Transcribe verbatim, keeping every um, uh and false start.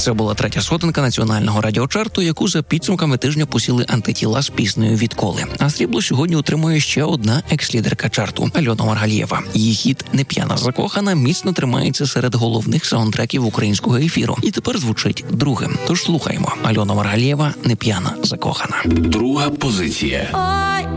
Це була третя сходинка національного радіочарту, яку за підсумками тижня посіли антитіла з піснею «Відколи». А срібло сьогодні отримує ще одна екс-лідерка чарту – Альона Маргалієва. Її хіт «Не п'яна закохана» міцно тримається серед головних саундтреків українського ефіру. І тепер звучить другим. Тож слухаємо. Альона Маргалієва «Не п'яна закохана». Друга позиція.